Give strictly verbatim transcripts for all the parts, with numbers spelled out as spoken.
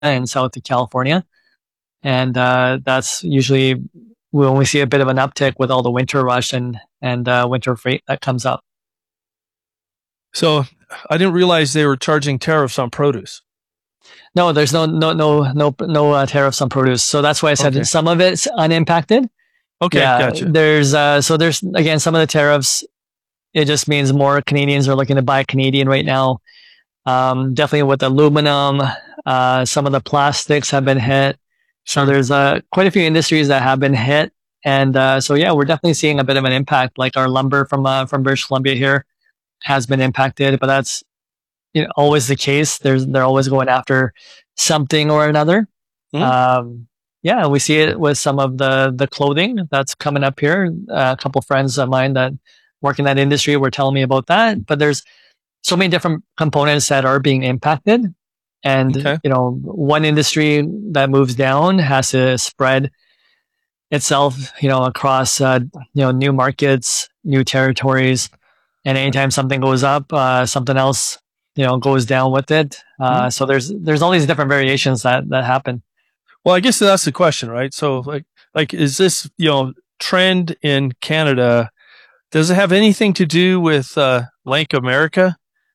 and south of California. And uh, that's usually when we see a bit of an uptick with all the winter rush and, and uh, winter freight that comes up. So I didn't realize they were charging tariffs on produce. No, there's no no no no no uh, tariffs on produce. So that's why I said Okay. some of it's unimpacted. Okay, Yeah, gotcha. there's uh, so there's again some of the tariffs. It just means more Canadians are looking to buy Canadian right now. Um, definitely with aluminum, uh, some of the plastics have been hit. So there's uh, quite a few industries that have been hit, and uh, so yeah, we're definitely seeing a bit of an impact. Like our lumber from uh, from British Columbia here has been impacted, but that's you know always the case. There's they're always going after something or another. Mhm. Um, yeah, we see it with some of the the clothing that's coming up here. Uh, a couple friends of mine that work in that industry were telling me about that. But there's so many different components that are being impacted, and Okay. you know, one industry that moves down has to spread itself, you know, across uh, you know new markets, new territories, and anytime something goes up, uh, something else you know goes down with it. Uh, Mhm. So there's there's all these different variations that that happen. Well, I guess that's the question, right? So, like, like, is this you know trend in Canada? Does it have anything to do with uh, Lake America?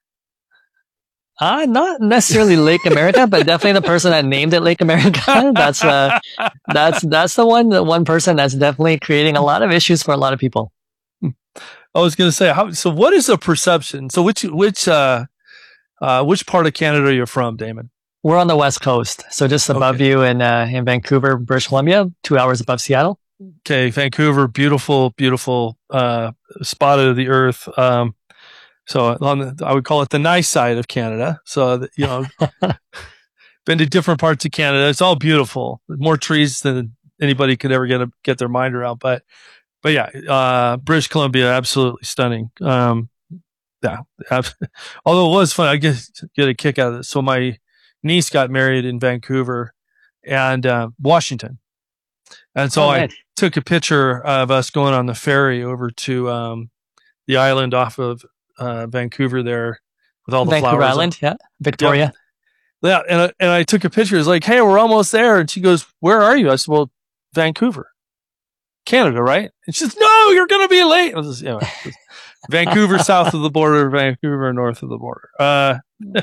Uh, not necessarily Lake America, but definitely the person that named it Lake America. That's uh, that's that's the one the one person that's definitely creating a lot of issues for a lot of people. I was going to say, how, so what is the perception? So, which which uh, uh, which part of Canada are you from, Damon? We're on the west coast, so just above Okay. you in uh, in Vancouver, British Columbia, two hours above Seattle. Okay, Vancouver, beautiful, beautiful uh, spot of the earth. Um, so, on the, I would call it the nice side of Canada. So, you know, been to different parts of Canada. It's all beautiful. More trees than anybody could ever get a, get their mind around. But, but yeah, uh, British Columbia, absolutely stunning. Um, yeah, ab- although it was fun, I get get a kick out of this. So my niece got married in Vancouver and uh, Washington, and so Oh, I nice. took a picture of us going on the ferry over to um, the island off of uh, Vancouver there with all the Vancouver flowers. Island, yeah, Victoria. Yeah, and I, and I took a picture. It's like, hey, we're almost there. And she goes, where are you? I said, well, Vancouver, Canada, right? And she says, no, you're going to be late. I was just, anyway, just Vancouver south of the border, Vancouver north of the border. Uh,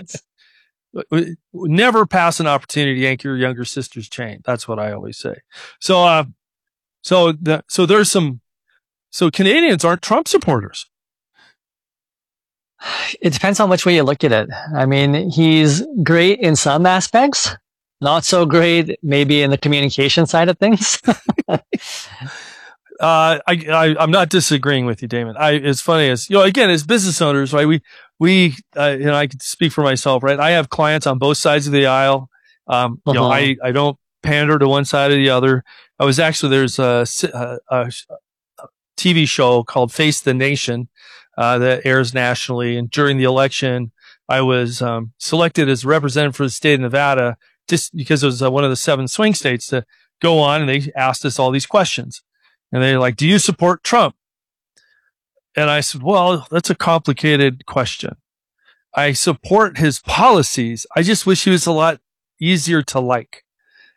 never pass an opportunity to yank your younger sister's chain. That's what I always say. So, uh, so the, so there's some, so Canadians aren't Trump supporters. It depends on which way you look at it. I mean, he's great in some aspects, not so great maybe in the communication side of things. uh, I, I, I'm not disagreeing with you, Damon. I, it's funny as, you know, again, as business owners, right? We, we, uh, you know, I can speak for myself, right? I have clients on both sides of the aisle. Um, you know, Uh-huh. I, I don't pander to one side or the other. I was actually, there's a, a, a T V show called Face the Nation, uh, that airs nationally. And during the election, I was, um, selected as representative for the state of Nevada just because it was uh, one of the seven swing states to go on. And they asked us all these questions. And they're like, do you support Trump? And I said, well, that's a complicated question. I support his policies. I just wish he was a lot easier to like.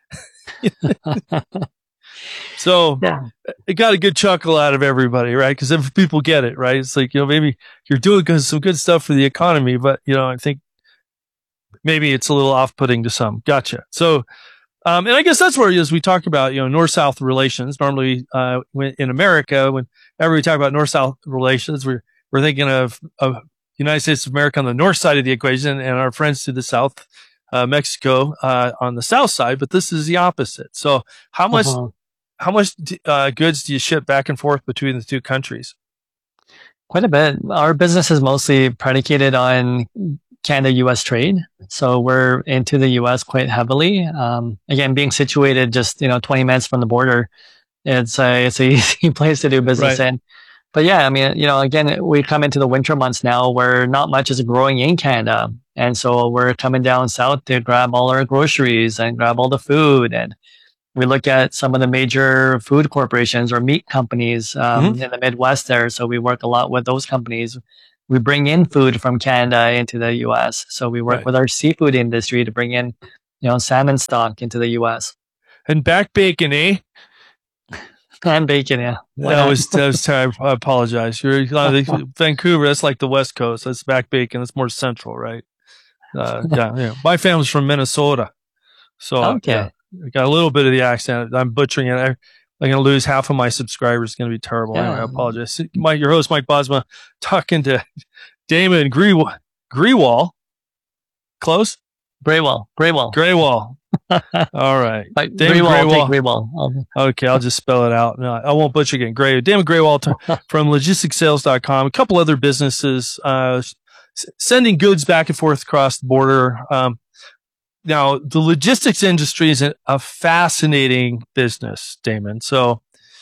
So Yeah. it got a good chuckle out of everybody, right? Because if people get it, right? It's like, you know, maybe you're doing good, some good stuff for the economy, but, you know, I think maybe it's a little off-putting to some. Gotcha. So, Um, and I guess that's where, as we talk about, you know, North-South relations, normally, uh, when, in America, whenever we talk about North-South relations, we're, we're thinking of, of United States of America on the north side of the equation and our friends to the south, uh, Mexico, uh, on the south side, but this is the opposite. So how much, Uh-huh. how much, uh, goods do you ship back and forth between the two countries? Quite a bit. Our business is mostly predicated on Canada-U S trade. So we're into the U S quite heavily. Um, again, being situated just, you know, twenty minutes from the border, it's a, it's a easy place to do business Right. in. But yeah, I mean, you know, again, we come into the winter months now where not much is growing in Canada. And so we're coming down south to grab all our groceries and grab all the food. And we look at some of the major food corporations or meat companies um, Mhm. in the Midwest there. So we work a lot with those companies. We bring in food from Canada into the U S. So we work Right. with our seafood industry to bring in you know, salmon stock into the U S. And back bacon, eh? And bacon, yeah. That was, that was terrible. I apologize. You're Vancouver. That's like the West Coast. That's back bacon. That's more central, right? Uh, yeah, yeah. My family's from Minnesota, so Okay. yeah, I got a little bit of the accent. I'm butchering it. I, I'm going to lose half of my subscribers. It's going to be terrible. Yeah. Anyway, I apologize. Mike, your host, Mike Bosma, talking to Damon Greewall. Greewall, close. Graywall, Graywall. Graywall. All right. Like Damon Graywall, Graywall. Graywall. I'll- Okay, I'll just spell it out. No, I won't butcher again. Gray. Damon Graywall t- from logistics sales dot com. A couple other businesses uh, s- sending goods back and forth across the border. Um, now, the logistics industry is a, a fascinating business, Damon. So,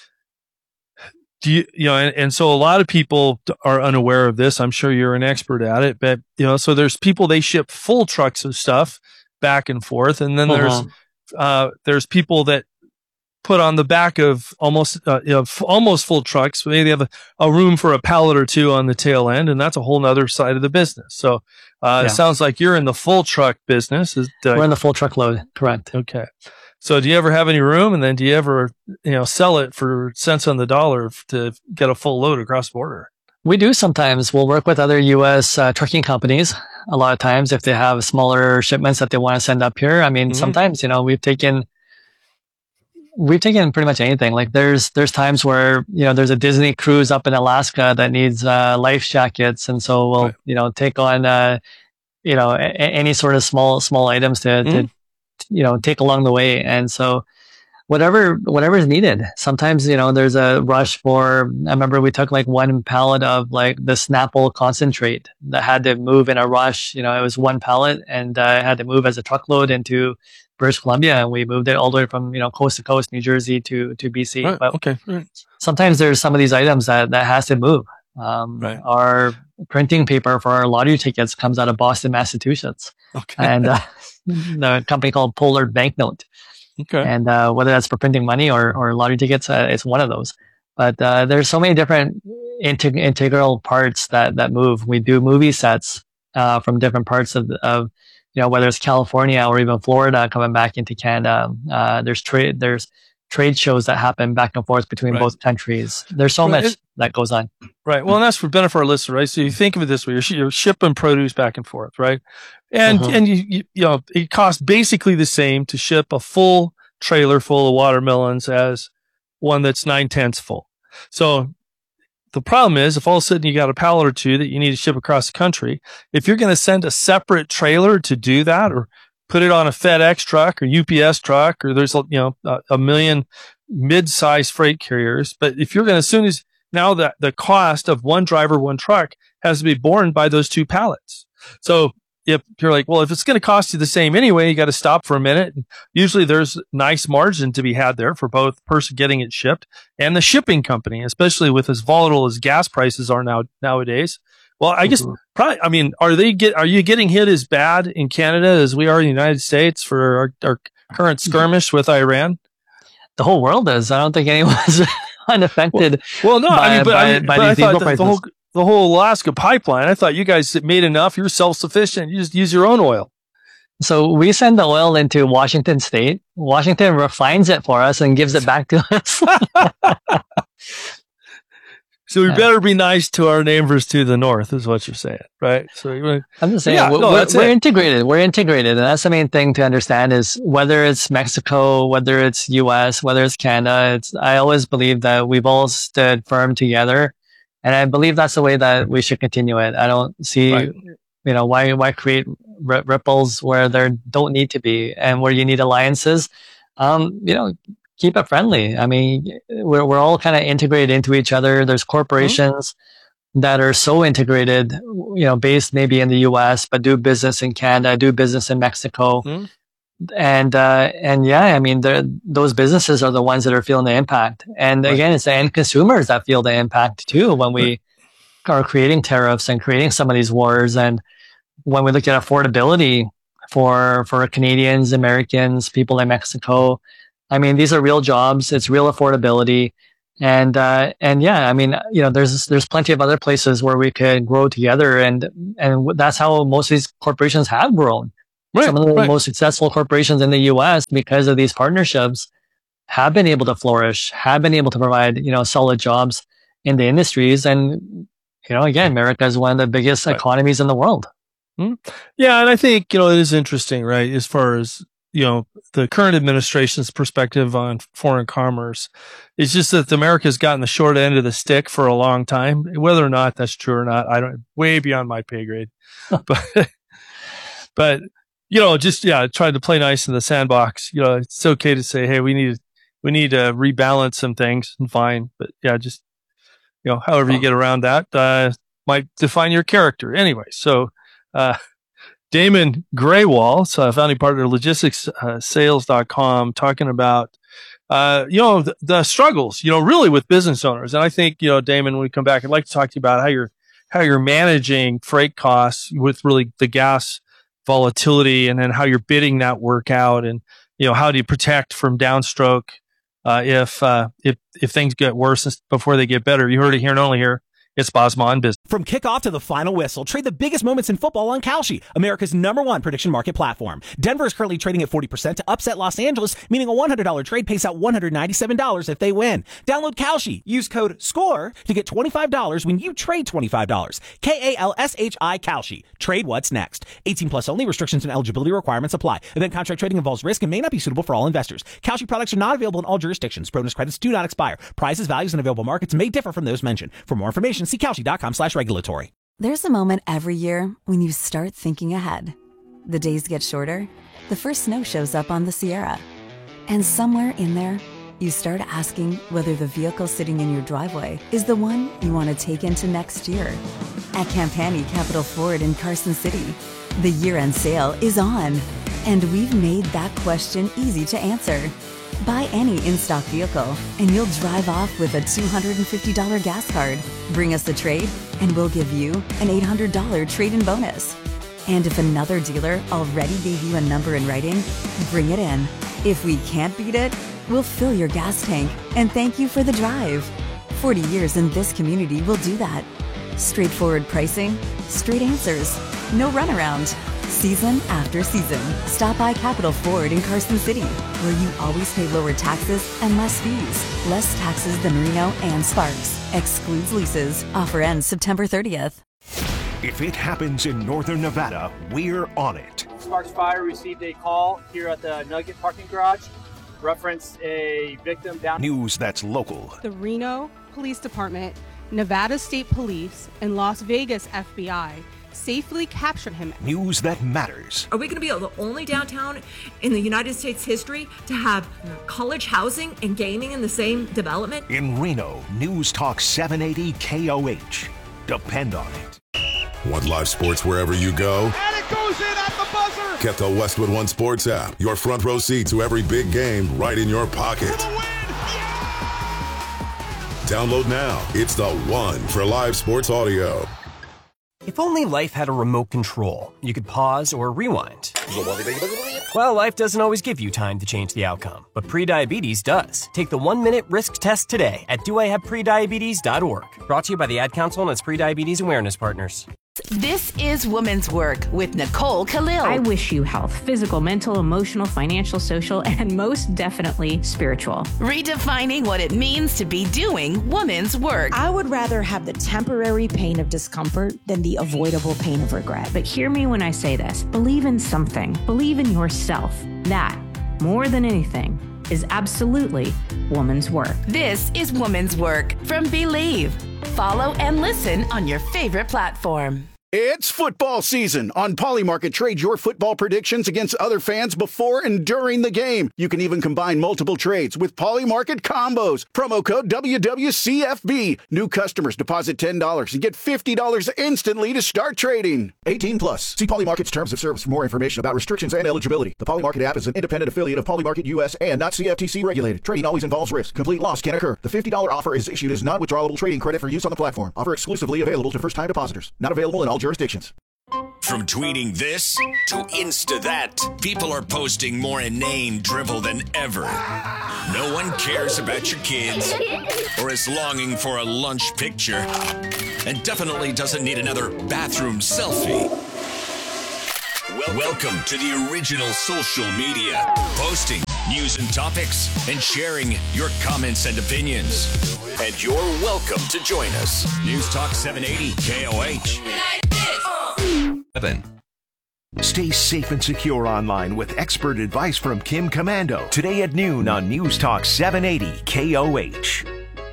do you, you know, and, and so a lot of people are unaware of this. I'm sure you're an expert at it, but you know, so there's people, they ship full trucks of stuff back and forth, and then there's Uh-huh. uh, there's people that put on the back of almost uh, you know, f- almost full trucks. Maybe they have a, a room for a pallet or two on the tail end, and that's a whole nother side of the business. So uh, Yeah. it sounds like you're in the full truck business. Is, uh, We're in the full truckload, correct? okay. So do you ever have any room, and then do you ever you know sell it for cents on the dollar f- to get a full load across the border? We do sometimes. We'll work with other U S uh, trucking companies. A lot of times, if they have smaller shipments that they want to send up here. I mean, Mhm. sometimes you know we've taken we've taken pretty much anything. Like there's there's times where you know there's a Disney cruise up in Alaska that needs uh, life jackets, and so we'll Right. you know take on uh, you know a, a- any sort of small small items to, to Mhm. you know take along the way, and so whatever whatever is needed. Sometimes you know there's a rush for. I remember we took like one pallet of like the Snapple concentrate that had to move in a rush. You know, it was one pallet and uh, it had to move as a truckload into British Columbia, and we moved it all the way from you know coast to coast, New Jersey to to B C. Right. But Okay. Right. sometimes there's some of these items that that has to move. Um, Right. Our printing paper for our lottery tickets comes out of Boston, Massachusetts, Okay. and uh, the company called Polar Banknote. Okay. And uh, whether that's for printing money or, or lottery tickets, uh, it's one of those. But uh, there's so many different integ- integral parts that, that move. We do movie sets uh, from different parts of, of, you know, whether it's California or even Florida coming back into Canada. Uh, there's trade there's trade shows that happen back and forth between Right. both countries. There's so Right. much that goes on. Right. Well, and that's for benefit of our listeners, right? So you think of it this way: you're, sh- you're shipping produce back and forth, right? And Mhm. and you, you you know it costs basically the same to ship a full trailer full of watermelons as one that's nine tenths full. So the problem is, if all of a sudden you got a pallet or two that you need to ship across the country, if you're going to send a separate trailer to do that, or put it on a FedEx truck or U P S truck, or there's you know a, a million mid-sized freight carriers, but if you're going to, as soon as now that the cost of one driver, one truck has to be borne by those two pallets. So if you're like, well, if it's going to cost you the same anyway, you got to stop for a minute. Usually there's nice margin to be had there for both the person getting it shipped and the shipping company, especially with as volatile as gas prices are now nowadays. Well, I guess Mhm. probably, I mean, are they get, are you getting hit as bad in Canada as we are in the United States for our, our current skirmish with Iran? The whole world is. I don't think anyone's unaffected. Well, no, by- I mean, but, by- I, mean, by but I these diesel thought that the prices. whole, the whole Alaska pipeline, I thought you guys made enough. You're self-sufficient. You just use your own oil. So we send the oil into Washington State. Washington refines it for us and gives it back to us. So we Yeah. better be nice to our neighbors to the north, is what you're saying, right? So you're, I'm just saying, Yeah, we're, no, we're, that's we're it. integrated. We're integrated. And that's the main thing to understand is whether it's Mexico, whether it's U S, whether it's Canada, it's, I always believe that we've all stood firm together. And I believe that's the way that we should continue it. I don't see, Right. you know, why, why create r- ripples where there don't need to be and where you need alliances. Um, you know, keep it friendly. I mean, we're, we're all kind of integrated into each other. There's corporations that are so integrated, you know, based maybe in the U S, but do business in Canada, do business in Mexico. Mhm. And, uh, and yeah, I mean, those businesses are the ones that are feeling the impact. And Right. again, it's the end consumers that feel the impact too when we are creating tariffs and creating some of these wars. And when we look at affordability for, for Canadians, Americans, people in Mexico, I mean, these are real jobs. It's real affordability. And, uh, and yeah, I mean, you know, there's, there's plenty of other places where we could grow together. And, and that's how most of these corporations have grown Right, Some of the right. most successful corporations in the U S, because of these partnerships, have been able to flourish, have been able to provide, you know, solid jobs in the industries. And, you know, again, America is one of the biggest Right. economies in the world. Hmm. Yeah, and I think, you know, it is interesting, right, as far as, you know, the current administration's perspective on foreign commerce. It's just that America's gotten the short end of the stick for a long time. Whether or not that's true or not, I don't, way beyond my pay grade. but, but, you know, just, yeah, trying to play nice in the sandbox. You know, it's okay to say, hey, we need, we need to rebalance some things, and fine. But yeah, just, you know, however you get around that, uh, might define your character anyway. So, uh, Damon Graywall, so founding partner of logistics sales dot com, talking about, uh, you know, the, the struggles, you know, really with business owners. And I think, you know, Damon, when we come back, I'd like to talk to you about how you're, how you're managing freight costs with really the gas volatility, and then how you're bidding that work out, and, you know, how do you protect from downstroke, uh, if, uh, if, if things get worse before they get better. You heard it here and only here. It's Bosma on Business. From kickoff to the final whistle, trade the biggest moments in football on Kalshi, America's number one prediction market platform. Denver is currently trading at forty percent to upset Los Angeles, meaning a one hundred dollars trade pays out one hundred ninety-seven dollars if they win. Download Kalshi. Use code SCORE to get twenty-five dollars when you trade twenty-five dollars. K A L S H I Kalshi. Trade what's next. eighteen plus only. Restrictions and eligibility requirements apply. Event contract trading involves risk and may not be suitable for all investors. Kalshi products are not available in all jurisdictions. Bonus credits do not expire. Prices, values, and available markets may differ from those mentioned. For more information, see Kalshi dot com slash regulatory. There's a moment every year when you start thinking ahead. The days get shorter. The first snow shows up on the Sierra. And somewhere in there, you start asking whether the vehicle sitting in your driveway is the one you want to take into next year. At Campani Capital Ford in Carson City, the year-end sale is on. And we've made that question easy to answer. Buy any in-stock vehicle, and you'll drive off with a two hundred fifty dollars gas card. Bring us the trade, and we'll give you an eight hundred dollars trade-in bonus. And if another dealer already gave you a number in writing, bring it in. If we can't beat it, we'll fill your gas tank and thank you for the drive. forty years in this community will do that. Straightforward pricing, straight answers, no runaround. Season after season, stop by Capital Ford in Carson City, where you always pay lower taxes and less fees. Less taxes than Reno and Sparks. Excludes leases. Offer ends September thirtieth. If it happens in Northern Nevada, we're on it. Sparks Fire received a call here at the Nugget parking garage. Reference a victim down. News that's local. The Reno Police Department, Nevada State Police, and Las Vegas F B I safely captured him. News that matters. Are we going to be the only downtown in the United States history to have college housing and gaming in the same development? In Reno, News Talk seven eighty K O H. Depend on it. Want live sports wherever you go? And it goes in at the buzzer! Get the Westwood One Sports app. Your front row seat to every big game right in your pocket. For the win! Yeah! Download now. It's the one for live sports audio. If only life had a remote control, you could pause or rewind. Well, life doesn't always give you time to change the outcome, but prediabetes does. Take the one-minute risk test today at do I have prediabetes dot org. Brought to you by the Ad Council and its prediabetes awareness partners. This is Women's Work with Nicole Khalil. I wish you health, physical, mental, emotional, financial, social, and most definitely spiritual. Redefining what it means to be doing women's work. I would rather have the temporary pain of discomfort than the avoidable pain of regret. But hear me when I say this. Believe in something. Believe in yourself. That, more than anything, is absolutely woman's work. This is Woman's Work from Believe. Follow and listen on your favorite platform. It's football season. On Polymarket, trade your football predictions against other fans before and during the game. You can even combine multiple trades with Polymarket combos. Promo code W W C F B. New customers deposit ten dollars and get fifty dollars instantly to start trading. eighteen plus. See Polymarket's terms of service for more information about restrictions and eligibility. The Polymarket app is an independent affiliate of Polymarket U S and not C F T C regulated. Trading always involves risk. Complete loss can occur. The fifty dollars offer is issued as non-withdrawable trading credit for use on the platform. Offer exclusively available to first-time depositors. Not available in all jurisdictions. From tweeting this to Insta that, people are posting more inane drivel than ever. No one cares about your kids or is longing for a lunch picture and definitely doesn't need another bathroom selfie. Welcome to the original social media, posting news and topics and sharing your comments and opinions. And you're welcome to join us. News Talk seven eighty K O H. Stay safe and secure online with expert advice from Kim Komando. Today at noon on News Talk seven eighty K O H.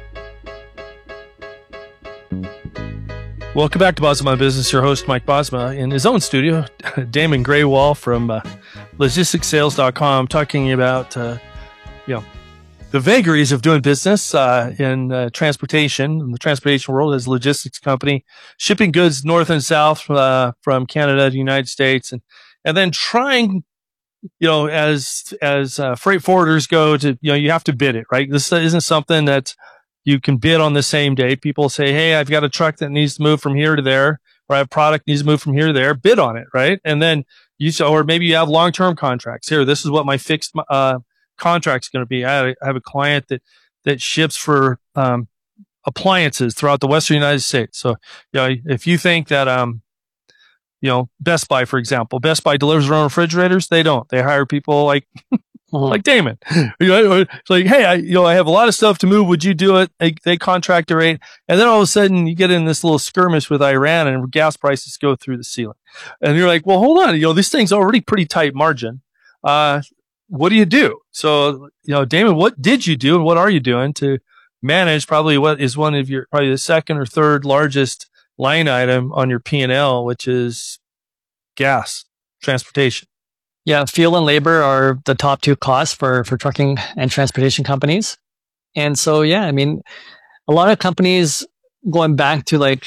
Welcome back to Bosma Business. Your host, Mike Bosma, in his own studio. Damon Graywall from uh, logistics sales dot com talking about, uh, you know, the vagaries of doing business uh, in uh, transportation, in the transportation world as a logistics company, shipping goods north and south uh, from Canada to the United States, and and then trying, you know, as as uh, freight forwarders go to, you know, you have to bid it, right? This isn't something that you can bid on the same day. People say, hey, I've got a truck that needs to move from here to there, or I have a product needs to move from here to there. Bid on it, right? And then you, or maybe you have long-term contracts. Here, this is what my fixed uh, contract is going to be. I have a client that that ships for um, appliances throughout the Western United States. So, you know, if you think that, um, you know, Best Buy, for example, Best Buy delivers their own refrigerators, they don't. They hire people like. Like Damon, you know, it's like, hey, I, you know, I have a lot of stuff to move. Would you do it? They, they contract a rate. And then all of a sudden you get in this little skirmish with Iran and gas prices go through the ceiling. And you're like, well, hold on. You know, this thing's already pretty tight margin. Uh, what do you do? So, you know, Damon, what did you do and what are you doing to manage probably what is one of your, probably the second or third largest line item on your P and L, which is gas, transportation? Yeah, fuel and labor are the top two costs for, for trucking and transportation companies. And so, yeah, I mean, a lot of companies going back to like,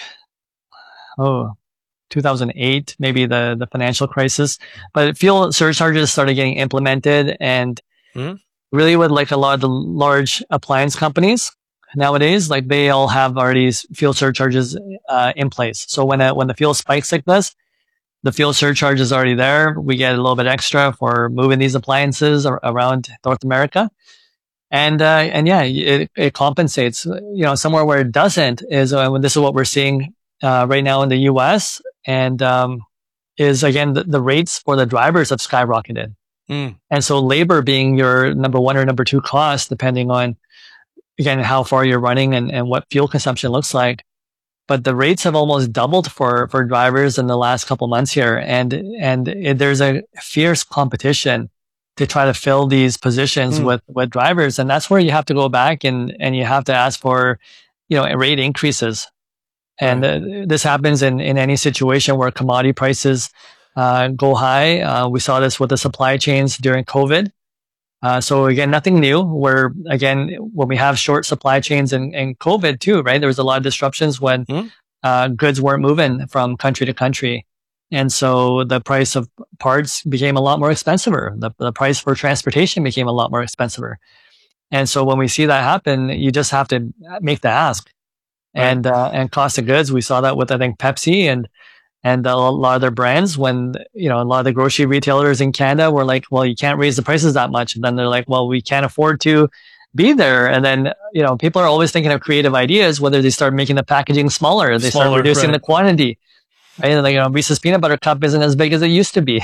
oh, two thousand eight, maybe the, the financial crisis, but fuel surcharges started getting implemented, and mm-hmm. really with like a lot of the large appliance companies nowadays, like they all have already fuel surcharges uh, in place. So when, a, when the fuel spikes like this, the fuel surcharge is already there. We get a little bit extra for moving these appliances ar- around North America. And, uh, and yeah, it, it compensates. You know, somewhere where it doesn't is uh, when this is what we're seeing, uh, right now in the U S, and, um, is again, the, the rates for the drivers have skyrocketed. Mm. And so labor being your number one or number two cost, depending on, again, how far you're running and, and what fuel consumption looks like. But the rates have almost doubled for, for drivers in the last couple months here. And, and it, there's a fierce competition to try to fill these positions mm. with, with drivers. And that's where you have to go back and, and you have to ask for, you know, rate increases. And uh, this happens in, in any situation where commodity prices, uh, go high. Uh, we saw this with the supply chains during COVID. Uh, so again, nothing new. Where again, when we have short supply chains and, and COVID too, right? There was a lot of disruptions when mm. uh, goods weren't moving from country to country, and so the price of parts became a lot more expensive. The, the price for transportation became a lot more expensive. And so when we see that happen, you just have to make the ask. Right. And uh, and cost of goods, we saw that with I think Pepsi and. And a lot of their brands, when, you know, a lot of the grocery retailers in Canada were like, well, you can't raise the prices that much. And then they're like, well, we can't afford to be there. And then, you know, people are always thinking of creative ideas, whether they start making the packaging smaller, they smaller, start reducing right. the quantity. Right? And like, you know, Reese's peanut butter cup isn't as big as it used to be.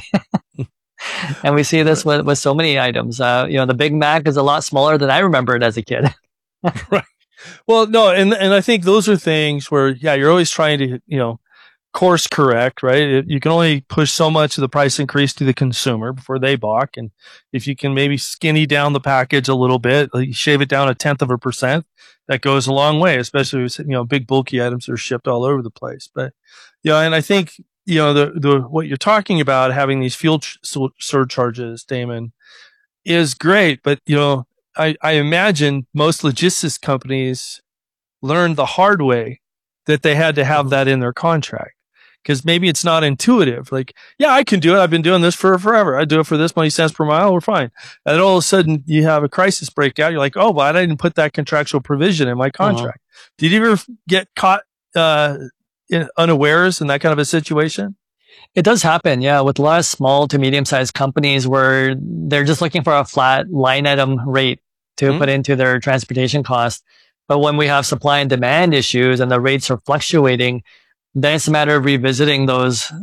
And we see this with, with so many items. Uh, you know, the Big Mac is a lot smaller than I remembered as a kid. Right. Well, no, and, and I think those are things where, yeah, you're always trying to, you know, course correct, right? It, you can only push so much of the price increase to the consumer before they balk. And if you can maybe skinny down the package a little bit, like shave it down a tenth of a percent, that goes a long way, especially with, you know, big bulky items that are shipped all over the place. But, you know, and I think, you know, the, the, what you're talking about, having these fuel tr- surcharges, Damon, is great. But, you know, I, I imagine most logistics companies learned the hard way that they had to have that in their contract. Because maybe it's not intuitive. Like, yeah, I can do it. I've been doing this for forever. I do it for this many cents per mile. We're fine. And then all of a sudden, you have a crisis breakout. You're like, oh, but I didn't put that contractual provision in my contract. Uh-huh. Did you ever get caught uh, in unawares in that kind of a situation? It does happen, yeah, with a lot of small to medium-sized companies where they're just looking for a flat line item rate to mm-hmm. put into their transportation cost. But when we have supply and demand issues and the rates are fluctuating, then it's a matter of revisiting those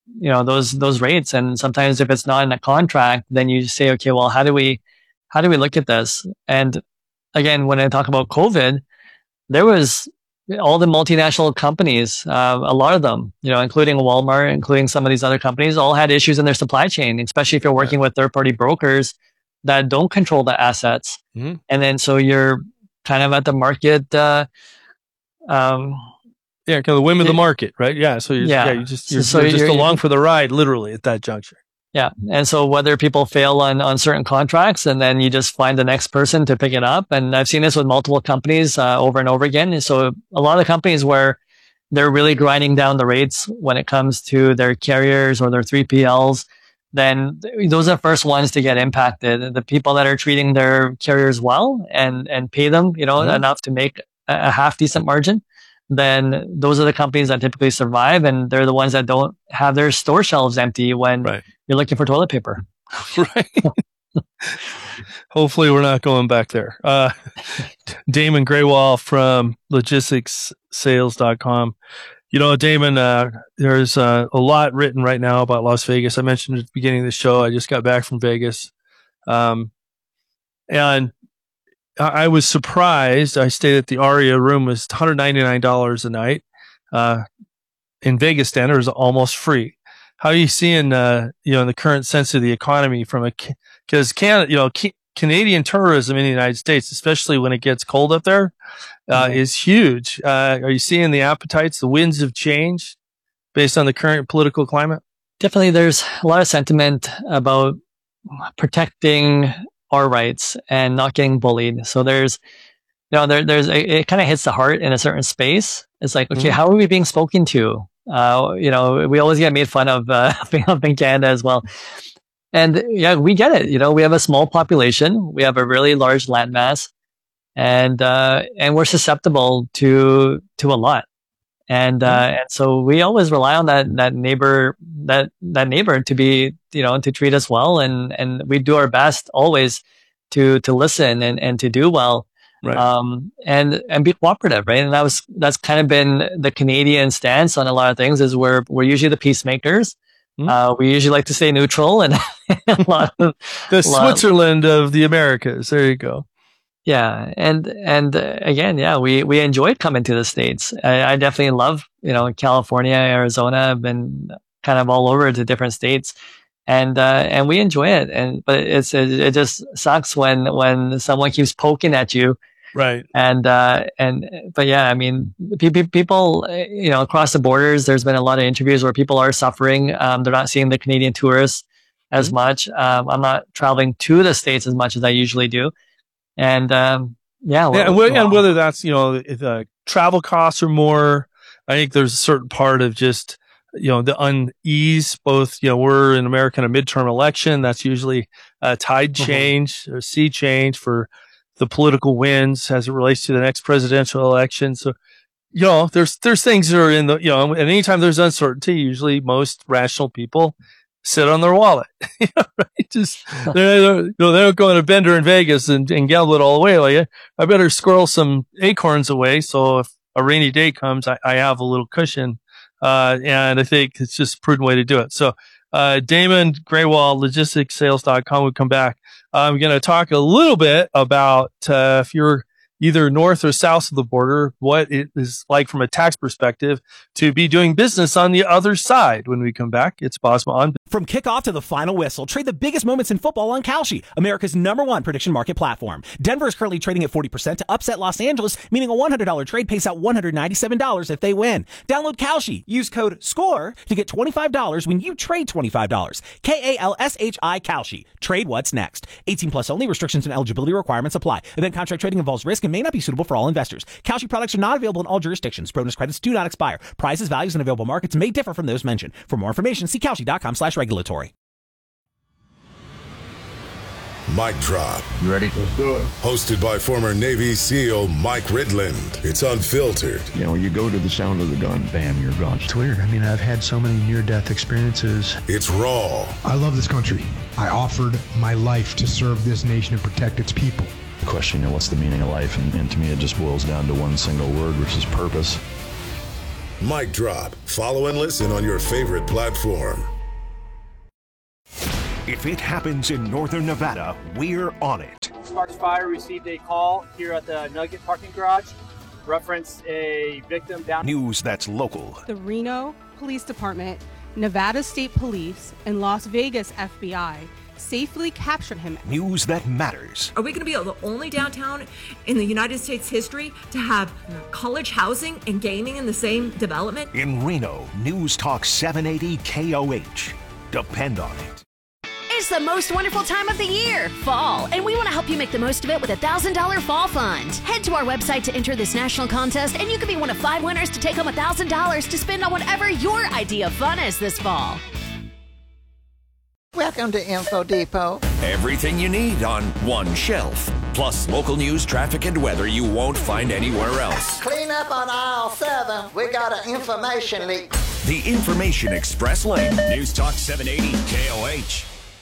you know, those, those rates. And sometimes if it's not in a contract, then you say, okay, well, how do we, how do we look at this? And again, when I talk about COVID, there was all the multinational companies, uh, a lot of them, you know, including Walmart, including some of these other companies, all had issues in their supply chain, especially if you're working with third party brokers that don't control the assets. Mm-hmm. And then so you're kind of at the market, uh, um, yeah, kind of the whim of the market, right? Yeah. So you're, yeah. yeah, you just, you're, so you're just you're, along for the ride, literally, at that juncture. Yeah. And so whether people fail on, on certain contracts, and then you just find the next person to pick it up. And I've seen this with multiple companies uh, over and over again. And so a lot of the companies where they're really grinding down the rates when it comes to their carriers or their three P Ls, then those are the first ones to get impacted. The people that are treating their carriers well and, and pay them, you know, mm-hmm. enough to make a, a half decent margin, then those are the companies that typically survive. And they're the ones that don't have their store shelves empty when right. you're looking for toilet paper. Right. Hopefully we're not going back there. Uh, Damon Graywall from logistics sales dot com. You know, Damon, uh, there's uh, a lot written right now about Las Vegas. I mentioned at the beginning of the show, I just got back from Vegas. Um, and I was surprised. I stayed at the Aria room. It was one hundred ninety-nine dollars a night. Uh, in Vegas, standard is almost free. How are you seeing, uh, you know, the current sense of the economy from a, because Canada, you know, ca- Canadian tourism in the United States, especially when it gets cold up there, uh, mm-hmm. is huge. Uh, are you seeing the appetites, the winds have changed based on the current political climate? Definitely. There's a lot of sentiment about protecting our rights and not getting bullied. So there's, you know, there, there's, it, it kind of hits the heart in a certain space. It's like, okay, mm-hmm. how are we being spoken to? Uh, you know, we always get made fun of, uh, being up in Canada as well. And yeah, we get it. You know, we have a small population. We have a really large landmass, and, uh, and we're susceptible to, to a lot. And, uh, mm-hmm. and so we always rely on that, that neighbor, that, that neighbor to be, you know, to treat us well. And, and we do our best always to, to listen and, and to do well. Right. Um, and, and be cooperative, right? And that was, that's kind of been the Canadian stance on a lot of things, is we're, we're usually the peacemakers. Mm-hmm. Uh, we usually like to stay neutral, and a lot of the Switzerland of, of the Americas. There you go. Yeah. And, and uh, again, yeah, we, we enjoyed coming to the States. I, I definitely love, you know, California, Arizona. I've been kind of all over to different states, and, uh, and we enjoy it. And, but it's, it, it just sucks when, when someone keeps poking at you. Right. And, uh, and, but yeah, I mean, pe- pe- people, you know, across the borders, there's been a lot of interviews where people are suffering. Um, they're not seeing the Canadian tourists as mm-hmm. much. Um, I'm not traveling to the States as much as I usually do. And, um, yeah. yeah and, well, and whether that's, you know, if, uh, travel costs are more, I think there's a certain part of just, you know, the unease, both, you know, we're in America in a midterm election. That's usually a tide change mm-hmm. or sea change for the political winds as it relates to the next presidential election. So, you know, there's, there's things that are in the, you know, and anytime there's uncertainty, usually most rational people sit on their wallet. You know, right? Just, they're, you know, they don't go on a bender in Vegas and, and gamble it all away. Like, I better squirrel some acorns away. So if a rainy day comes, I, I have a little cushion. Uh, and I think it's just a prudent way to do it. So, uh, Damon Graywall, logistics sales dot com, would come back. I'm going to talk a little bit about, uh, if you're either north or south of the border, what it is like from a tax perspective to be doing business on the other side. When we come back, it's Bosma on. From kickoff to the final whistle, trade the biggest moments in football on Kalshi, America's number one prediction market platform. Denver is currently trading at forty percent to upset Los Angeles, meaning a one hundred dollars trade pays out one hundred ninety-seven dollars if they win. Download Kalshi. Use code SCORE to get twenty-five dollars when you trade twenty-five dollars. K A L S H I Kalshi. Trade what's next. eighteen plus only. Restrictions and eligibility requirements apply. Event contract trading involves risk and may not be suitable for all investors. Kalshi products are not available in all jurisdictions. Bonus credits do not expire. Prices, values, and available markets may differ from those mentioned. For more information, see Kalshi dot com slash regulatory. Mic Drop. You ready? Let's do it. Hosted by former Navy SEAL Mike Ridland. It's unfiltered. You know, you go to the sound of the gun, bam, you're gone. It's weird. I mean, I've had so many near-death experiences. It's raw. I love this country. I offered my life to serve this nation and protect its people. Question, you know, what's the meaning of life? And, and to me, it just boils down to one single word, which is purpose. Mic drop. Follow and listen on your favorite platform. If it happens in Northern Nevada, we're on it. Sparks Fire received a call here at the Nugget parking garage. Reference a victim down. News that's local. The Reno Police Department, Nevada State Police, and Las Vegas F B I safely captured him. News that matters. Are we going to be the only downtown in the United States history to have college housing and gaming in the same development? In Reno, News Talk seven eighty K O H. Depend on it. It's the most wonderful time of the year, fall, and we want to help you make the most of it with a one thousand dollars Fall Fund. Head to our website to enter this national contest, and you could be one of five winners to take home one thousand dollars to spend on whatever your idea of fun is this fall. Welcome to Info Depot. Everything you need on one shelf. Plus local news, traffic, and weather you won't find anywhere else. Clean up on aisle seven. We got an information leak. The Information Express Lane. News Talk seven eighty K O H.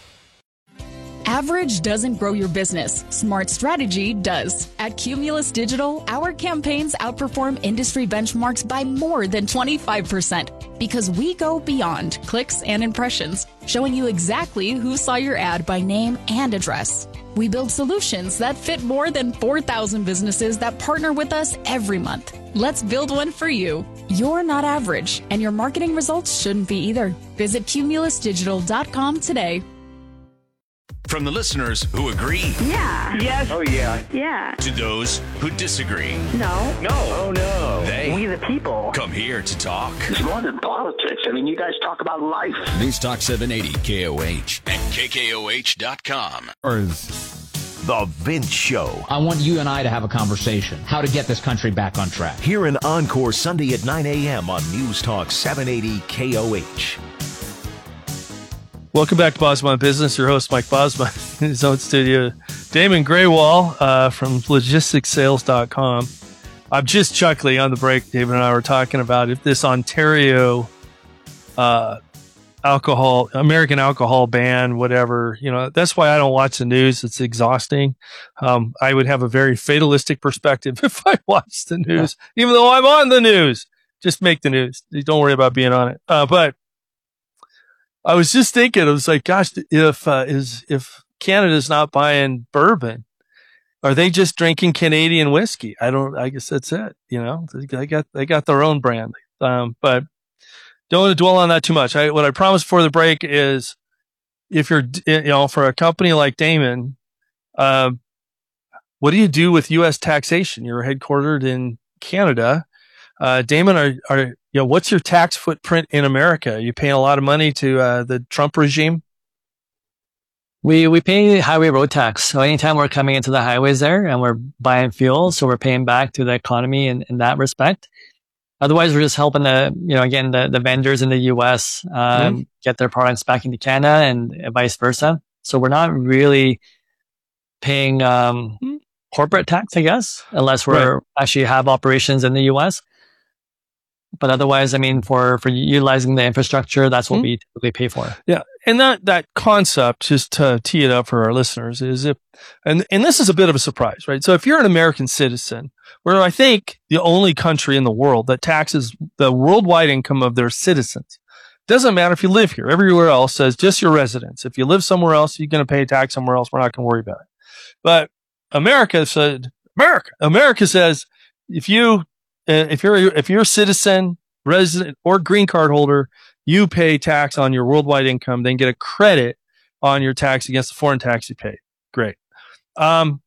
Average doesn't grow your business. Smart strategy does. At Cumulus Digital, our campaigns outperform industry benchmarks by more than twenty-five percent because we go beyond clicks and impressions, showing you exactly who saw your ad by name and address. We build solutions that fit more than four thousand businesses that partner with us every month. Let's build one for you. You're not average, and your marketing results shouldn't be either. Visit cumulus digital dot com today. From the listeners who agree. Yeah. Yes. Oh, yeah. Yeah. To those who disagree. No. No. Oh, no. They. We the people. Come here to talk. It's more than politics. I mean, you guys talk about life. News Talk seven eighty K O H and K K O H dot com. The Vince Show. I want you and I to have a conversation. How to get this country back on track. Here in Encore Sunday at nine a.m. on News Talk seven eighty K O H. Welcome back to Bosma Business. Your host, Mike Bosma, in his own studio. Damon Graywall uh, from logistics sales dot com. I'm just chuckling on the break. David and I were talking about if this Ontario uh, alcohol, American alcohol ban, whatever, you know, that's why I don't watch the news. It's exhausting. Um, I would have a very fatalistic perspective if I watched the news, even though I'm on the news. Just make the news. Don't worry about being on it. Uh, but I was just thinking, I was like, gosh, if uh, is if Canada's not buying bourbon, are they just drinking Canadian whiskey? I don't. I guess that's it. You know, they got they got their own brand. Um, but don't want to dwell on that too much. I, what I promised before the break is, if you're, you know, for a company like Damon, uh, what do you do with U S taxation? You're headquartered in Canada. Uh, Damon, are are you know, what's your tax footprint in America? Are you paying a lot of money to uh, the Trump regime? We we pay highway road tax. So anytime we're coming into the highways there and we're buying fuel, so we're paying back to the economy in, in that respect. Otherwise, we're just helping the, you know, again, the, the vendors in the U S um, mm-hmm. get their products back into Canada and vice versa. So we're not really paying um, corporate tax, I guess, unless we're right. actually have operations in the U S. But otherwise, I mean, for, for utilizing the infrastructure, that's what mm-hmm. we typically pay for. Yeah. And that, that concept, just to tee it up for our listeners, is if, and, and this is a bit of a surprise, right? So if you're an American citizen, we're, I think, the only country in the world that taxes the worldwide income of their citizens. Doesn't matter if you live here. Everywhere else says just your residence. If you live somewhere else, you're going to pay tax somewhere else. We're not going to worry about it. But America said, America, America says, if you, Uh, if you're if you're a citizen, resident, or green card holder, you pay tax on your worldwide income, then get a credit on your tax against the foreign tax you paid. Great. Um,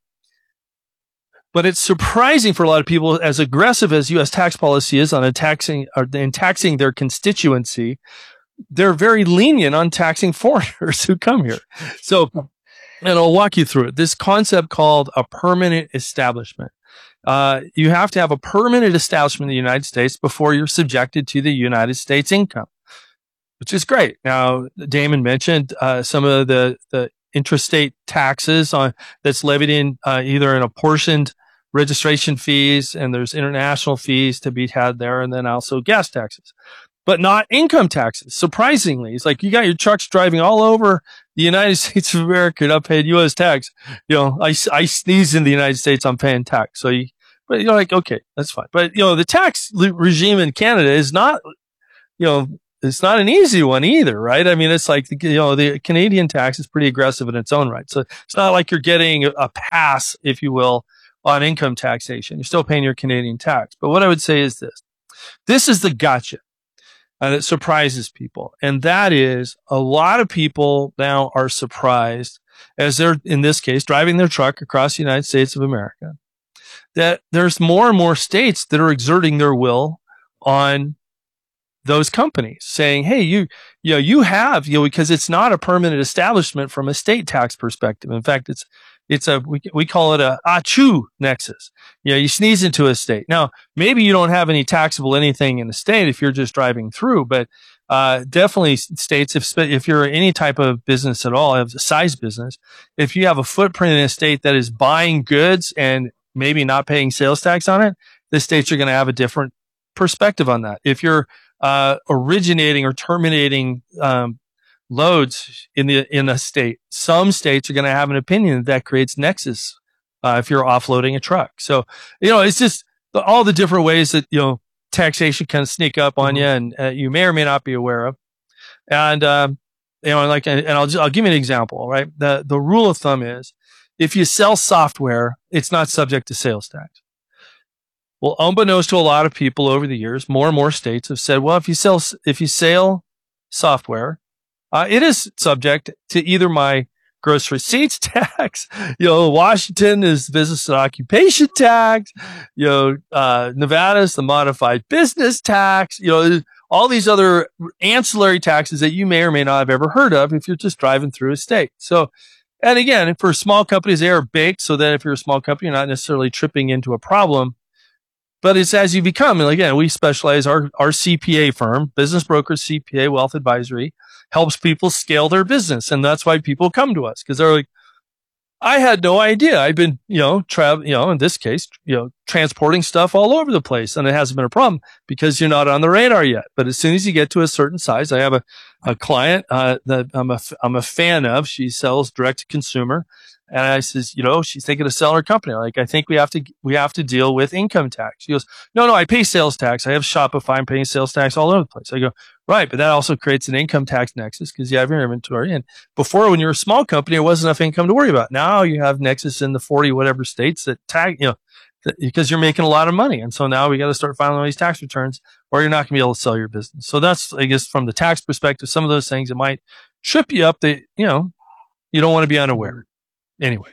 but it's surprising for a lot of people, as aggressive as U S tax policy is on a taxing or in taxing their constituency, they're very lenient on taxing foreigners who come here. So, and I'll walk you through it. This concept called a permanent establishment. Uh, you have to have a permanent establishment in the United States before you're subjected to the United States income, which is great. Now, Damon mentioned uh, some of the, the intrastate taxes on that's levied in uh, either in apportioned registration fees, and there's international fees to be had there, and then also gas taxes, but not income taxes. Surprisingly, it's like you got your trucks driving all over the United States of America, not paying U S tax. You know, I, I sneeze in the United States, I'm paying tax. So you But you're like, okay, that's fine. But, you know, the tax le- regime in Canada is not, you know, it's not an easy one either, right? I mean, it's like, you know, the Canadian tax is pretty aggressive in its own right. So it's not like you're getting a pass, if you will, on income taxation. You're still paying your Canadian tax. But what I would say is this. This is the gotcha. And it surprises people. And that is a lot of people now are surprised as they're, in this case, driving their truck across the United States of America, that there's more and more states that are exerting their will on those companies, saying, hey, you, you know, you have, you know, because it's not a permanent establishment from a state tax perspective. In fact, it's, it's a, we, we call it a achoo nexus. You know, you sneeze into a state. Now, maybe you don't have any taxable anything in the state if you're just driving through, but, uh, definitely states, if, if you're any type of business at all, of size business, if you have a footprint in a state that is buying goods and maybe not paying sales tax on it, the states are going to have a different perspective on that. If you're, uh, originating or terminating, um, loads in the in a state, some states are going to have an opinion that, that creates nexus uh, if you're offloading a truck. So, you know, it's just the, all the different ways that, you know, taxation can sneak up on you, and uh, you may or may not be aware of. And um, you know, like, and I'll just, I'll give you an example. Right, the the rule of thumb is if you sell software, it's not subject to sales tax. Well, unbeknownst to a lot of people over the years, more and more states have said, well, if you sell if you sell software, Uh, it is subject to either my gross receipts tax, you know, Washington is business and occupation tax, you know, uh, Nevada is the modified business tax, you know, all these other ancillary taxes that you may or may not have ever heard of if you're just driving through a state. So, and again, for small companies, they are baked so that if you're a small company, you're not necessarily tripping into a problem. But it's as you become, and again, we specialize, our, our C P A firm, Business Brokers C P A Wealth Advisory, helps people scale their business. And that's why people come to us, because they're like, I had no idea. I've been, you know, travel, you know, in this case, you know, transporting stuff all over the place, and it hasn't been a problem because you're not on the radar yet. But as soon as you get to a certain size, I have a, a client, uh, that I'm a, I'm a fan of. She sells direct to consumer. And I says, you know, she's thinking of selling her company. I'm like, I think we have to, we have to deal with income tax. She goes, no, no, I pay sales tax. I have Shopify. I'm paying sales tax all over the place. I go, right. But that also creates an income tax nexus because you have your inventory. And before, when you're a small company, there wasn't enough income to worry about. Now you have nexus in the forty whatever states that tag, you know, that, because you're making a lot of money. And so now we got to start filing all these tax returns, or you're not going to be able to sell your business. So that's, I guess, from the tax perspective, some of those things that might trip you up that, you know, you don't want to be unaware. Anyway.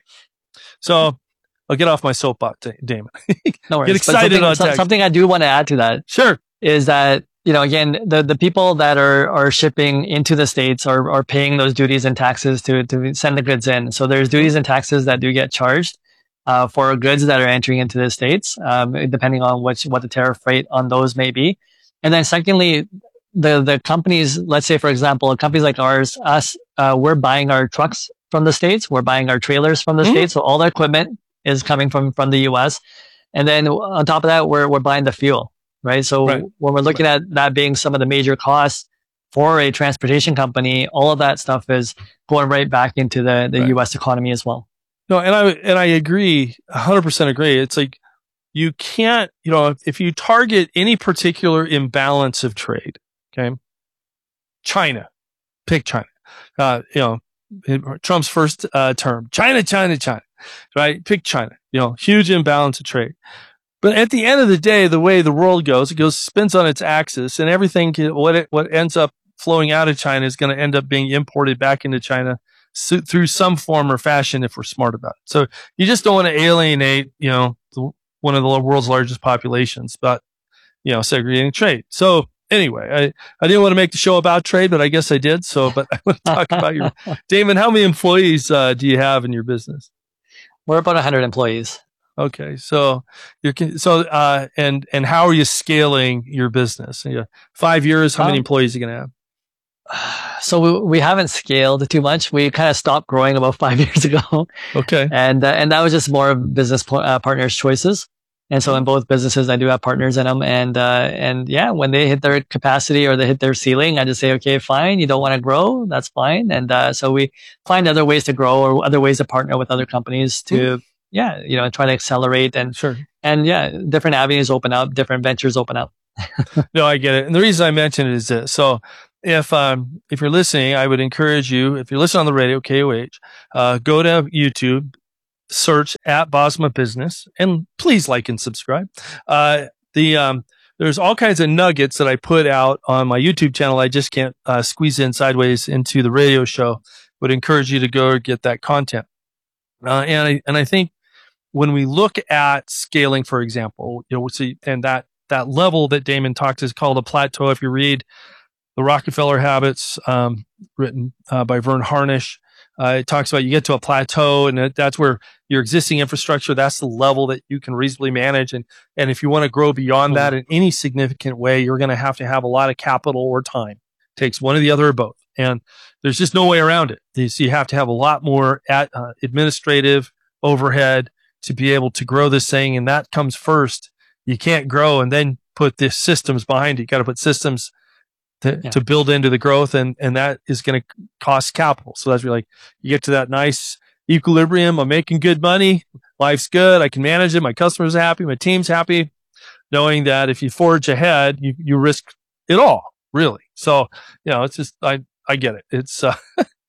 So I'll get off my soapbox, Damon. No worries. Get excited something, on some, tax. something I do want to add to that. Sure. Is that, you know, again, the, the people that are, are shipping into the States are, are paying those duties and taxes to, to send the goods in. So there's duties and taxes that do get charged, uh, for goods that are entering into the States, um, depending on which, what the tariff rate on those may be. And then secondly, the, the companies, let's say, for example, companies like ours, us, uh, we're buying our trucks from the States. We're buying our trailers from the mm-hmm. States. So all the equipment is coming from, from the U S. And then on top of that, we're, we're buying the fuel, right? So right. when we're looking right. at that being some of the major costs for a transportation company, all of that stuff is going right back into the, the right. U S economy as well. No, and I, and I agree, one hundred percent agree. It's like, you can't, you know, if, if you target any particular imbalance of trade, okay, China, pick China, uh, you know, Trump's first uh, term, China, China, China, right? Pick China, you know, huge imbalance of trade. But at the end of the day, the way the world goes, it goes, spins on its axis, and everything, what it, what ends up flowing out of China is going to end up being imported back into China so, through some form or fashion if we're smart about it. So you just don't want to alienate, you know, the, one of the world's largest populations, but, you know, segregating trade. So, anyway, I, I didn't want to make the show about trade, but I guess I did. So, but I want to talk about your, Damon, how many employees uh, do you have in your business? We're about one hundred employees. Okay. So you're, so, uh, and, and how are you scaling your business? You know, five years, how um, many employees are you going to have? So we, we haven't scaled too much. We kind of stopped growing about five years ago. Okay. And, uh, and that was just more of business po- uh, partners' choices. And so in both businesses, I do have partners in them. And, uh, and yeah, when they hit their capacity or they hit their ceiling, I just say, okay, fine. You don't want to grow. That's fine. And, uh, so we find other ways to grow or other ways to partner with other companies to, mm. yeah, you know, try to accelerate and, sure. and yeah, different avenues open up, different ventures open up. No, I get it. And the reason I mentioned it is this. So if, um, if you're listening, I would encourage you, if you're listening on the radio, K O H, uh, go to YouTube, search at Bosma Business, and please like and subscribe. Uh, the, um, there's all kinds of nuggets that I put out on my YouTube channel. I just can't, uh, squeeze in sideways into the radio show. Would encourage you to go get that content. Uh, and I, and I think when we look at scaling, for example, you know, see, and that, that level that Damon talks is called a plateau. If you read The Rockefeller Habits, um, written uh, by Vern Harnish, uh, it talks about you get to a plateau, and that's where your existing infrastructure, that's the level that you can reasonably manage. And, and if you want to grow beyond that in any significant way, you're going to have to have a lot of capital or time. It takes one or the other or both. And there's just no way around it. So you have to have a lot more at, uh, administrative overhead to be able to grow this thing. And that comes first. You can't grow and then put the systems behind it. You got to put systems to, yeah. to build into the growth. And, and that is going to cost capital. So that's really like, you get to that nice equilibrium. I'm making good money. Life's good. I can manage it. My customers are happy. My team's happy. Knowing that if you forge ahead, you, you risk it all, really. So, you know, it's just, I, I get it. It's, uh,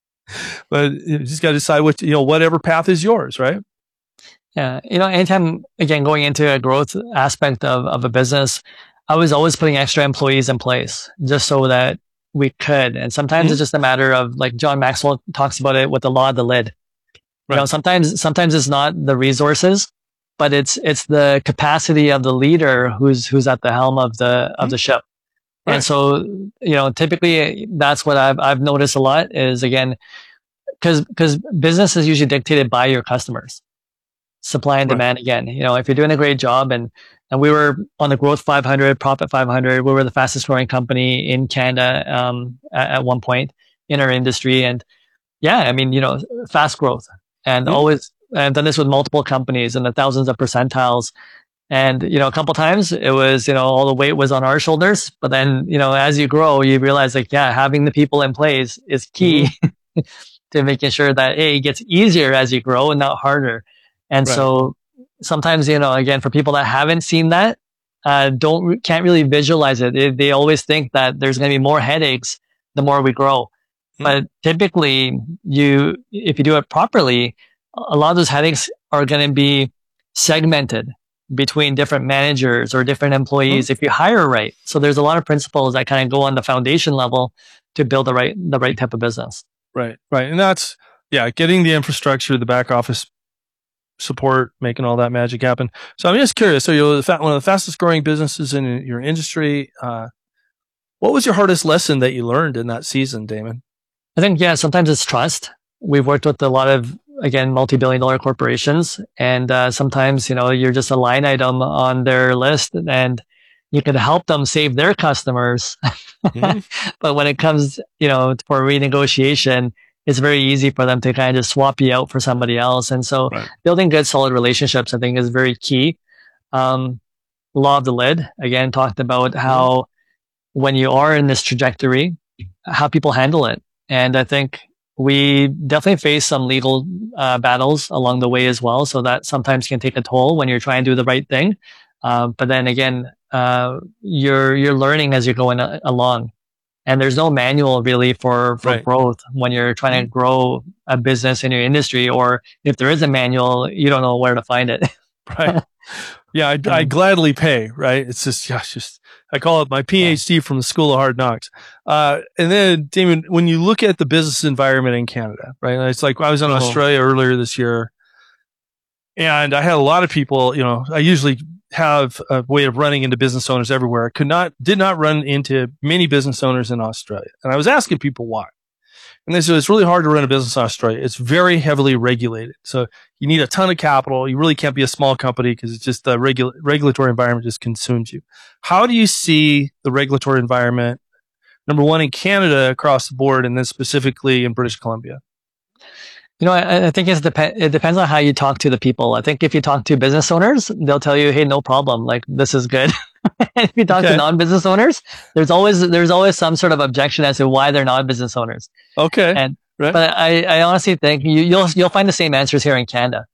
but you just got to decide what, you know, whatever path is yours, right? Yeah. You know, anytime, again, going into a growth aspect of, of a business, I was always putting extra employees in place just so that we could. And sometimes mm-hmm. it's just a matter of, like John Maxwell talks about it with the law of the lid. Right. You know, sometimes, sometimes it's not the resources, but it's, it's the capacity of the leader who's, who's at the helm of the, mm-hmm. of the ship. Right. And so, you know, typically that's what I've, I've noticed a lot is, again, cause, cause business is usually dictated by your customers. Supply and demand, right. again. You know, if you're doing a great job, and, and we were on the Growth five hundred, Profit five hundred, we were the fastest growing company in Canada, um, at, at one point in our industry. And yeah, I mean, you know, fast growth, and mm-hmm. always, I've done this with multiple companies and the thousands of percentiles. And, you know, a couple times it was, you know, all the weight was on our shoulders. But then, you know, as you grow, you realize, like, yeah, having the people in place is key mm-hmm. to making sure that, A, it gets easier as you grow and not harder. And right. so sometimes, you know, again, for people that haven't seen that, uh, don't, can't really visualize it. They, they always think that there's going to be more headaches the more we grow. Mm-hmm. But typically you, if you do it properly, a lot of those headaches are going to be segmented between different managers or different employees mm-hmm. if you hire right. So there's a lot of principles that kind of go on the foundation level to build the right, the right type of business. Right. Right. And that's, yeah, getting the infrastructure, the back office support, making all that magic happen. So I'm just curious. So you're one of the fastest growing businesses in your industry. Uh, what was your hardest lesson that you learned in that season, Damon? I think, yeah, sometimes it's trust. We've worked with a lot of, again, multi-billion dollar corporations. And uh, sometimes, you know, you're just a line item on their list and you can help them save their customers. Mm-hmm. But when it comes, you know, for renegotiation, it's very easy for them to kind of just swap you out for somebody else. And so right. building good, solid relationships, I think, is very key. Um, law of the lid, again, talked about how mm-hmm. when you are in this trajectory, how people handle it. And I think we definitely face some legal uh, battles along the way as well. So that sometimes can take a toll when you're trying to do the right thing. Uh, but then again, uh, you're, you're learning as you're going a- along. And there's no manual really for, for right. growth when you're trying to grow a business in your industry, or if there is a manual, you don't know where to find it. Right. Yeah. I, I gladly pay, right? It's just, yeah, it's just, I call it my PhD from the School of Hard Knocks. Uh, and then Damon, when you look at the business environment in Canada, right? It's like I was in Australia oh. earlier this year, and I had a lot of people, you know, I usually have a way of running into business owners everywhere. I could not, did not run into many business owners in Australia. And I was asking people why. And they said, it's really hard to run a business in Australia. It's very heavily regulated. So you need a ton of capital. You really can't be a small company because it's just the regu- regulatory environment just consumes you. How do you see the regulatory environment, number one, in Canada across the board, and then specifically in British Columbia? You know, I, I think it's dep- it depends on how you talk to the people. I think if you talk to business owners, they'll tell you, hey, no problem. Like, this is good. If you talk okay. to non-business owners, there's always, there's always some sort of objection as to why they're not business owners. Okay. And, right. but I, I honestly think you, you'll, you'll find the same answers here in Canada.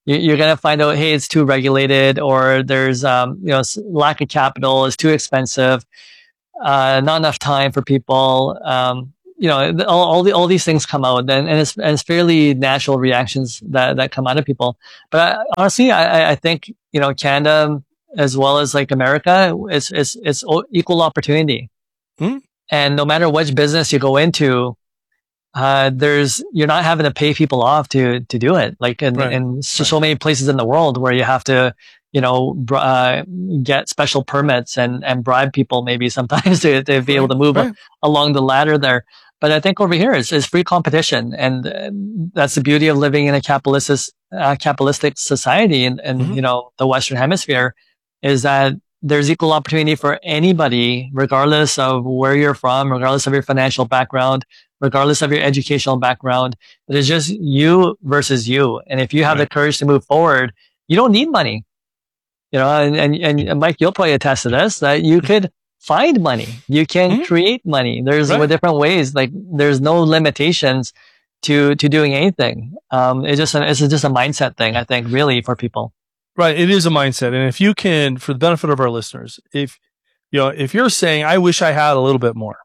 you, you're going to find out, hey, it's too regulated, or there's, um, you know, lack of capital, it's too expensive, uh, not enough time for people. Um, you know, all, all the, all these things come out, and, and it's, and it's fairly natural reactions that, that come out of people. But I, honestly, I, I think, you know, Canada, as well as like America, it's, it's, it's equal opportunity. Hmm? And no matter which business you go into, uh, there's, you're not having to pay people off to, to do it. Like in, Right. in so, so many places in the world where you have to, you know, br- uh, get special permits and, and bribe people maybe sometimes to, to be able to move Right. a, along the ladder there. But I think over here it's, it's free competition. And uh, that's the beauty of living in a capitalistic, uh, capitalistic society and, and, Mm-hmm. you know, the Western hemisphere, is that there's equal opportunity for anybody, regardless of where you're from, regardless of your financial background, regardless of your educational background. It is just you versus you. And if you have the courage to move forward, you don't need money. You know, and, and, and Mike, you'll probably attest to this, that you could find money. You can Mm-hmm. create money. There's Right. different ways. Like there's no limitations to, to doing anything. Um, it's just, a, it's just a mindset thing, I think, really, for people. Right. It is a mindset. And if you can, for the benefit of our listeners, if, you know, if you're saying, I wish I had a little bit more,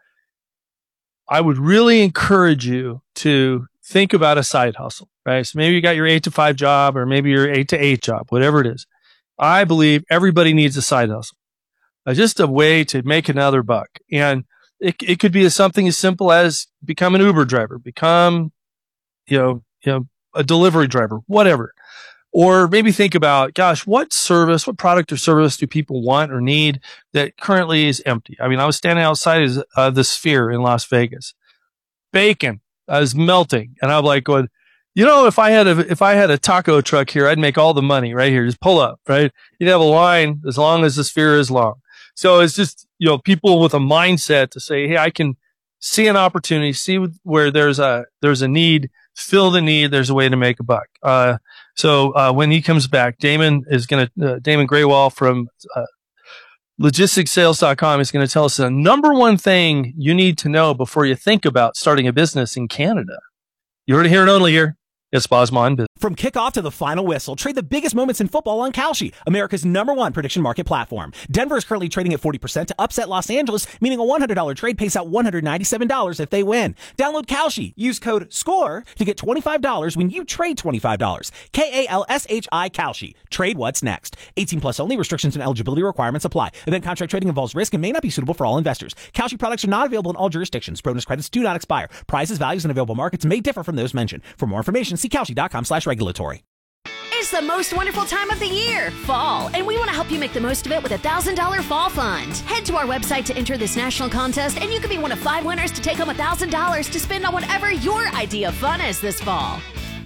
I would really encourage you to think about a side hustle, right? So maybe you got your eight to five job, or maybe your eight to eight job, whatever it is. I believe everybody needs a side hustle, uh, just a way to make another buck. And it, it could be something as simple as become an Uber driver, become, you know, you know, a delivery driver, whatever. Or maybe think about, gosh, what service, what product or service do people want or need that currently is empty? I mean, I was standing outside of uh, the Sphere in Las Vegas. Bacon uh, is melting. And I'm like going, you know, if I had a, if I had a taco truck here, I'd make all the money right here. Just pull up, right? You'd have a line as long as the Sphere is long. So it's just, you know, people with a mindset to say, hey, I can see an opportunity, see where there's a, there's a need, fill the need. There's a way to make a buck. Uh, so, uh, when he comes back, Damon is going to, uh, Damon Graywall from, uh, logistics sales dot com is going to tell us the number one thing you need to know before you think about starting a business in Canada. You heard it here and only here. It's Bosma on Business. From kickoff to the final whistle, trade the biggest moments in football on Kalshi, America's number one prediction market platform. Denver is currently trading at forty percent to upset Los Angeles, meaning a one hundred dollars trade pays out one hundred ninety-seven dollars if they win. Download Kalshi. Use code SCORE to get twenty-five dollars when you trade twenty-five dollars. K A L S H I Kalshi. Trade what's next. eighteen plus only. Restrictions and eligibility requirements apply. Event contract trading involves risk and may not be suitable for all investors. Kalshi products are not available in all jurisdictions. Bonus credits do not expire. Prices, values, and available markets may differ from those mentioned. For more information, see Kalshi dot com slash regulatory. It's the most wonderful time of the year, fall, and we want to help you make the most of it with a one thousand dollars fall fund. Head to our website to enter this national contest, and you could be one of five winners to take home one thousand dollars to spend on whatever your idea of fun is this fall.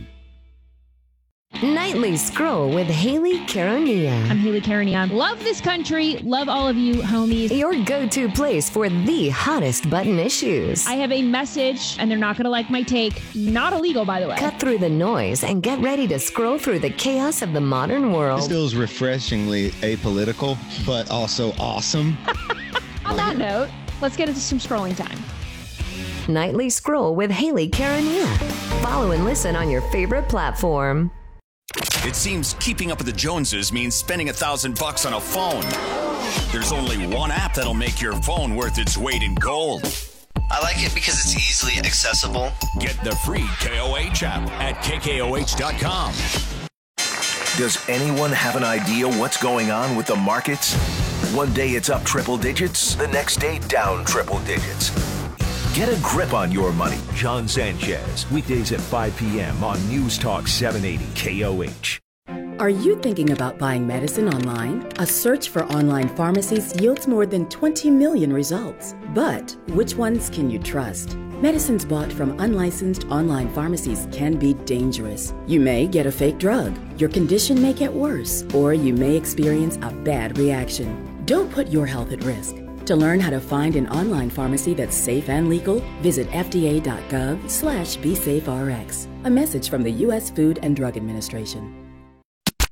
Nightly Scroll with Haley Caronia. I'm Haley Caronia. Love this country. Love all of you, homies. Your go-to place for the hottest button issues. I have a message, and they're not going to like my take. Not illegal, by the way. Cut through the noise and get ready to scroll through the chaos of the modern world. This feels refreshingly apolitical, but also awesome. On that note, let's get into some scrolling time. Nightly Scroll with Haley Caronia. Follow and listen on your favorite platform. It seems keeping up with the Joneses means spending a thousand bucks on a phone. There's only one app that'll make your phone worth its weight in gold. I like it because it's easily accessible. Get the free K O H app at K K O H dot com. Does anyone have an idea what's going on with the markets? One day it's up triple digits, the next day down triple digits. Get a grip on your money. John Sanchez, weekdays at five p.m. on News Talk seven eighty K O H. Are you thinking about buying medicine online? A search for online pharmacies yields more than twenty million results. But which ones can you trust? Medicines bought from unlicensed online pharmacies can be dangerous. You may get a fake drug, your condition may get worse, or you may experience a bad reaction. Don't put your health at risk. To learn how to find an online pharmacy that's safe and legal, visit F D A dot gov slash be safe R X. A message from the U S Food and Drug Administration.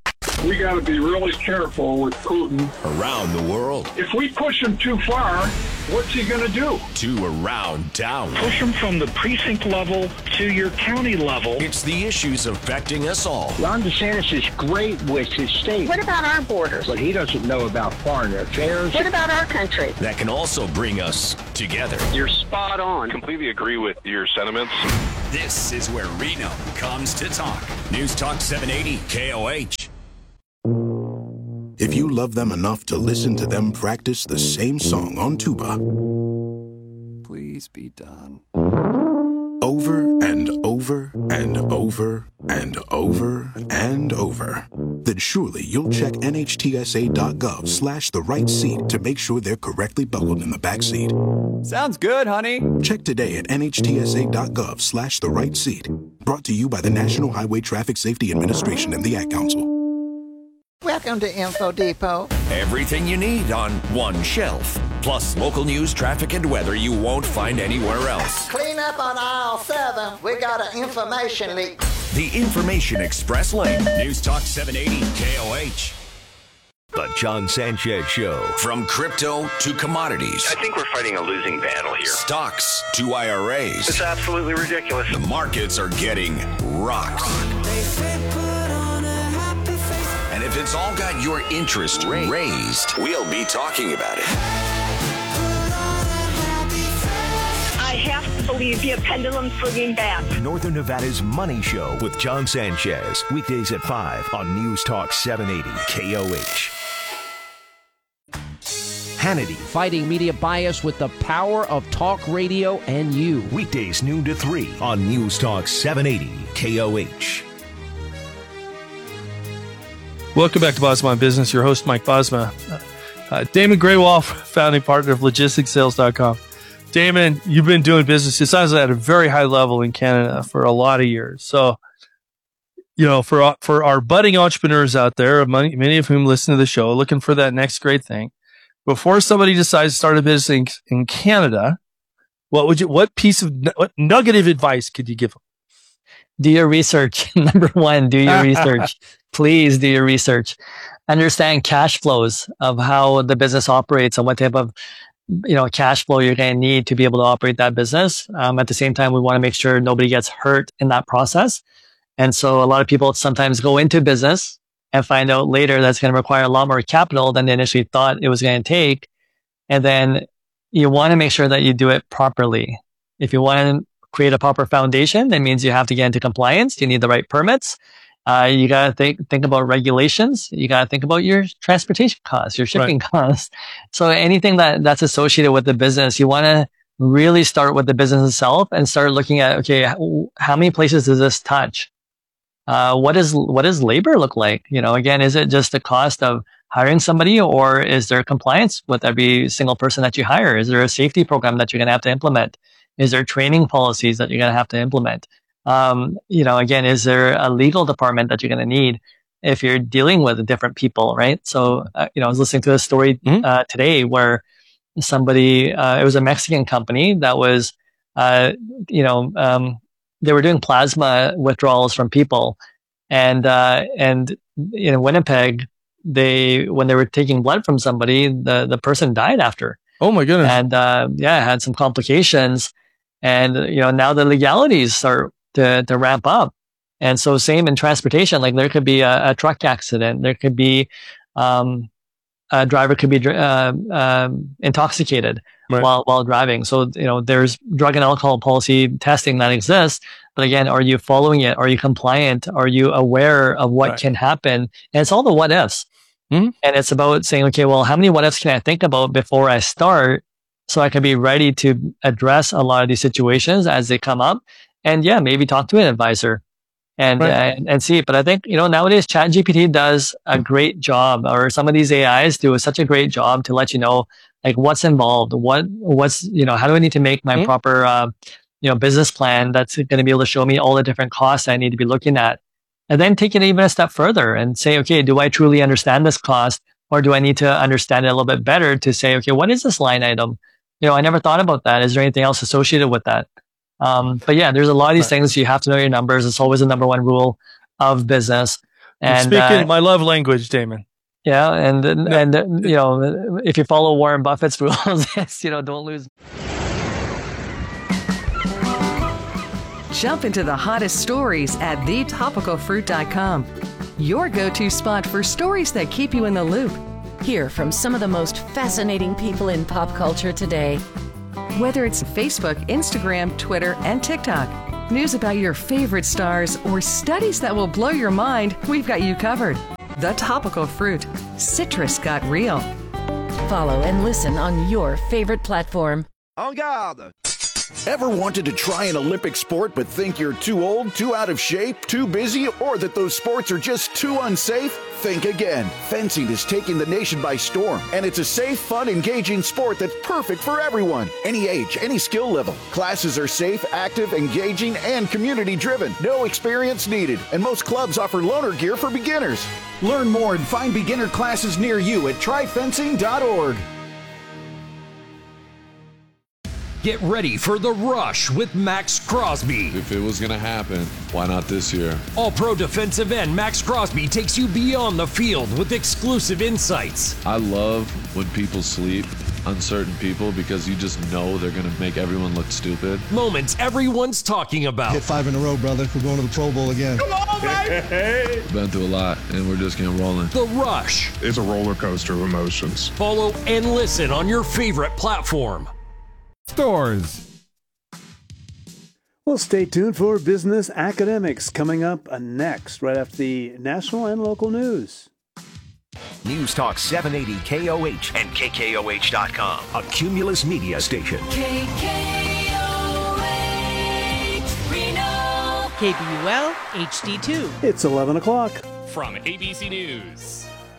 we got to be really careful with Putin. Around the world. If we push him too far, what's he going to do? To around town. Push him from the precinct level to your county level. It's the issues affecting us all. Ron DeSantis is great with his state. What about our borders? But he doesn't know about foreign affairs. What about our country? That can also bring us together. You're spot on. Completely agree with your sentiments. This is where Reno comes to talk. News Talk seven eighty K O H. If you love them enough to listen to them practice the same song on tuba, please be done. Over and over and over and over and over, then surely you'll check nhtsa.gov slash the right seat to make sure they're correctly buckled in the back seat. Sounds good, honey. Check today at nhtsa.gov slash the right seat. Brought to you by the National Highway Traffic Safety Administration and the Ad Council. Welcome to Info Depot. Everything you need on one shelf. Plus local news, traffic, and weather you won't find anywhere else. Clean up on aisle seven. We got an information leak. The Information Express Lane. News Talk seven eighty K O H. The John Sanchez Show. From crypto to commodities. I think we're fighting a losing battle here. Stocks to I R As. It's absolutely ridiculous. The markets are getting rocked. And if it's all got your interest raised, we'll be talking about it. I have to believe the pendulum swinging back. Northern Nevada's Money Show with John Sanchez. Weekdays at five on News Talk seven eighty K O H. Hannity, fighting media bias with the power of talk radio and you. Weekdays noon to three on News Talk seven eighty K O H. Welcome back to Bosma on Business. Your host, Mike Bosma. Uh, Damon Graywolf, founding partner of logistics sales dot com. Damon, you've been doing business, it sounds like, at a very high level in Canada for a lot of years. So, you know, for for our budding entrepreneurs out there, many, many of whom listen to the show, looking for that next great thing, before somebody decides to start a business in, in Canada, what would you, what piece of, what nugget of advice could you give them? Do your research. Number one, do your research. Please do your research. Understand cash flows of how the business operates and what type of, you know, cash flow you're going to need to be able to operate that business. Um, at the same time, we want to make sure nobody gets hurt in that process. And so a lot of people sometimes go into business and find out later that's going to require a lot more capital than they initially thought it was going to take. And then you want to make sure that you do it properly. If you want to create a proper foundation, that means you have to get into compliance. You need the right permits. Uh, you got to think, think about regulations. You got to think about your transportation costs, your shipping right. costs. So anything that that's associated with the business, you want to really start with the business itself and start looking at, okay, how, how many places does this touch? Uh, what is, what does labor look like? You know, again, is it just the cost of hiring somebody, or is there compliance with every single person that you hire? Is there a safety program that you're going to have to implement? Is there training policies that you're going to have to implement? Um, you know, again, is there a legal department that you're going to need if you're dealing with different people, right? So, uh, you know, I was listening to a story mm-hmm. uh, today where somebody, uh, it was a Mexican company that was, uh, you know, um, they were doing plasma withdrawals from people. And, uh, and in Winnipeg, they, when they were taking blood from somebody, the, the person died after. Oh my goodness. And, uh, yeah, had some complications. And, you know, now the legalities start to, to ramp up. And so same in transportation, like there could be a, a truck accident. There could be, um, a driver could be, uh, um, intoxicated right. while, while driving. So, you know, there's drug and alcohol policy testing that exists. But again, are you following it? Are you compliant? Are you aware of what right. can happen? And it's all the what ifs. Mm-hmm. And it's about saying, okay, well, how many what ifs can I think about before I start so I can be ready to address a lot of these situations as they come up? And yeah, maybe talk to an advisor and, right. uh, and, and see. But I think, you know, nowadays ChatGPT does a great job, or some of these A Is do such a great job to let you know, like, what's involved, what, what's, you know, how do I need to make my mm-hmm. proper, uh, you know, business plan that's going to be able to show me all the different costs I need to be looking at. And then take it even a step further and say, okay, do I truly understand this cost, or do I need to understand it a little bit better to say, okay, what is this line item? You know, I never thought about that. Is there anything else associated with that? Um, but yeah, there's a lot of these things. You have to know your numbers. It's always the number one rule of business. And speaking uh, my love language, Damon. Yeah, and and uh, you know, if you follow Warren Buffett's rules, you know, don't lose. Jump into the hottest stories at the topical fruit dot com. Your go-to spot for stories that keep you in the loop. Hear from some of the most fascinating people in pop culture today. Whether it's Facebook, Instagram, Twitter, and TikTok, news about your favorite stars, or studies that will blow your mind, we've got you covered. The Topical Fruit. Citrus got real. Follow and listen on your favorite platform. En garde! Ever wanted to try an Olympic sport but think you're too old, too out of shape, too busy, or that those sports are just too unsafe? Think again. Fencing is taking the nation by storm, and it's a safe, fun, engaging sport that's perfect for everyone. Any age, any skill level. Classes are safe, active, engaging, and community-driven. No experience needed, and most clubs offer loaner gear for beginners. Learn more and find beginner classes near you at try fencing dot org. Get ready for The Rush with Max Crosby. If it was going to happen, why not this year? All-pro defensive end Max Crosby takes you beyond the field with exclusive insights. I love when people sleep, uncertain people, because you just know they're going to make everyone look stupid. Moments everyone's talking about. Hit five in a row, brother. We're going to the Pro Bowl again. Come on, baby! We've been through a lot, and we're just getting rolling. The Rush. It's a roller coaster of emotions. Follow and listen on your favorite platform. Stores. Well, stay tuned for Business Academics coming up next, right after the national and local news. News Talk seven eighty K O H and K K O H dot com, a Cumulus media station. K K O H, Reno. K B U L, H D two. It's eleven o'clock. From A B C News.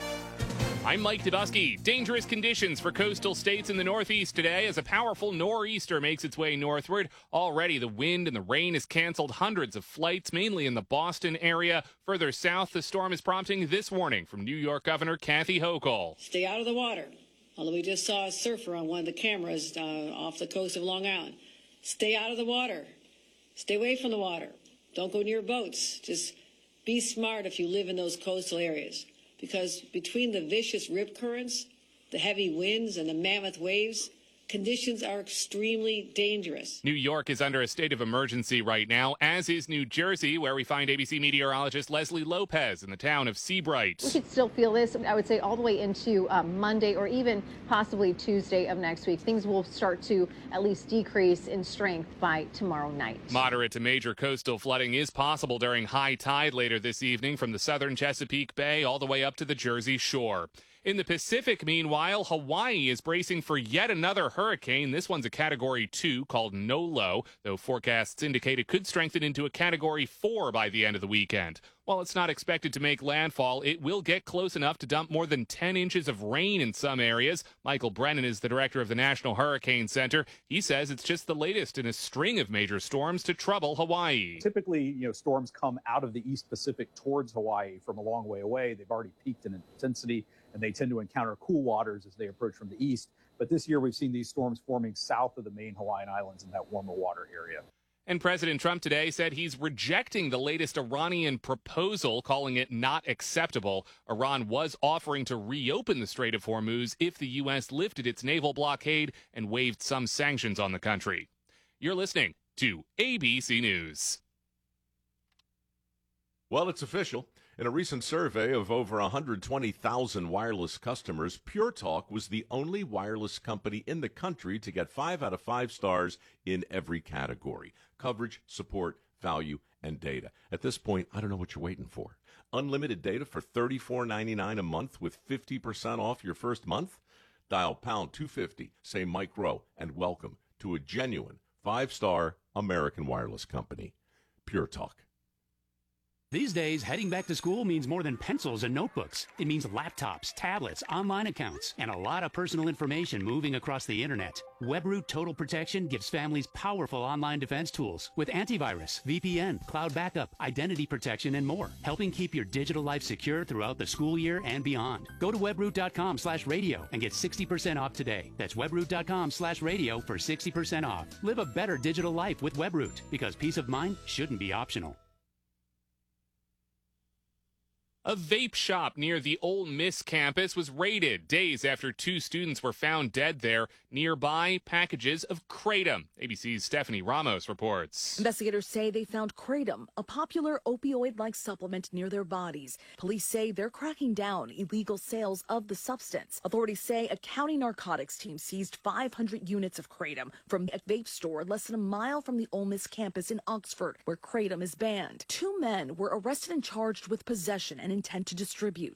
I'm Mike Dubusky. Dangerous conditions for coastal states in the Northeast today as a powerful nor'easter makes its way northward. Already the wind and the rain has canceled hundreds of flights, mainly in the Boston area. Further south, the storm is prompting this warning from New York Governor Kathy Hochul. Stay out of the water. Although we just saw a surfer on one of the cameras uh, off the coast of Long Island. Stay out of the water. Stay away from the water. Don't go near boats. Just be smart if you live in those coastal areas. Because between the vicious rip currents, the heavy winds, and the mammoth waves, conditions are extremely dangerous. New York is under a state of emergency right now, as is New Jersey, where we find A B C meteorologist Leslie Lopez in the town of Seabright. We should still feel this, I would say, all the way into um, Monday or even possibly Tuesday of next week. Things will start to at least decrease in strength by tomorrow night. Moderate to major coastal flooding is possible during high tide later this evening from the southern Chesapeake Bay all the way up to the Jersey Shore. In the Pacific, meanwhile, Hawaii is bracing for yet another hurricane. This one's a Category two called Nolo, though forecasts indicate it could strengthen into a Category four by the end of the weekend. While it's not expected to make landfall, it will get close enough to dump more than ten inches of rain in some areas. Michael Brennan is the director of the National Hurricane Center. He says it's just the latest in a string of major storms to trouble Hawaii. Typically, you know, storms come out of the East Pacific towards Hawaii from a long way away. They've already peaked in intensity, and they tend to encounter cool waters as they approach from the east. But this year, we've seen these storms forming south of the main Hawaiian Islands in that warmer water area. And President Trump today said he's rejecting the latest Iranian proposal, calling it not acceptable. Iran was offering to reopen the Strait of Hormuz if the U S lifted its naval blockade and waived some sanctions on the country. You're listening to A B C News. Well, it's official. In a recent survey of over one hundred twenty thousand wireless customers, Pure Talk was the only wireless company in the country to get five out of five stars in every category: coverage, support, value, and data. At this point, I don't know what you're waiting for. Unlimited data for thirty-four ninety-nine a month with fifty percent off your first month? Dial pound two fifty, say Mike Rowe, and welcome to a genuine five-star American wireless company. Pure Talk. These days, heading back to school means more than pencils and notebooks. It means laptops, tablets, online accounts, and a lot of personal information moving across the internet. WebRoot Total Protection gives families powerful online defense tools with antivirus, V P N, cloud backup, identity protection, and more, helping keep your digital life secure throughout the school year and beyond. Go to webroot.com slash radio and get sixty percent off today. That's webroot.com slash radio for sixty percent off. Live a better digital life with WebRoot, because peace of mind shouldn't be optional. A vape shop near the Ole Miss campus was raided days after two students were found dead there. Nearby, packages of Kratom. A B C's Stephanie Ramos reports. Investigators say they found Kratom, a popular opioid-like supplement, near their bodies. Police say they're cracking down illegal sales of the substance. Authorities say a county narcotics team seized five hundred units of Kratom from a vape store less than a mile from the Ole Miss campus in Oxford, where Kratom is banned. Two men were arrested and charged with possession and intent to distribute.